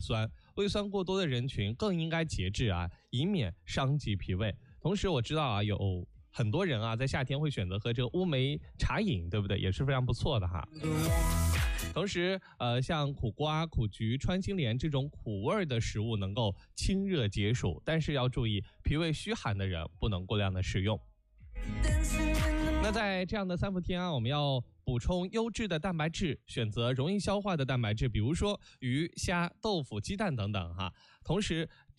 酸，胃酸过多的人群更应该节制啊，以免伤及脾胃。同时我知道啊，有很多人啊在夏天会选择喝这个乌梅茶饮，对不对？也是非常不错的哈。同时像苦瓜、苦菊、穿心莲这种苦味的食物能够清热解暑，但是要注意脾胃虚寒的人不能过量的食用。那在这样的3伏天啊，我们要补充优质的蛋白质，选择容易消化的蛋白质，比如说鱼、虾、豆腐、鸡蛋等等哈。同时